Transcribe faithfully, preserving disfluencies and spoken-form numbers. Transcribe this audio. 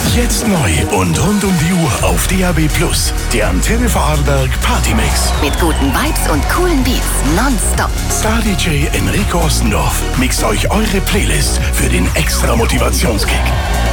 Jetzt neu und rund um die Uhr auf D A B Plus. Der Antenne Vorarlberg Partymix. Mit guten Vibes und coolen Beats nonstop. Star-D J Enrico Ossendorf mixt euch eure Playlist für den extra Motivationskick.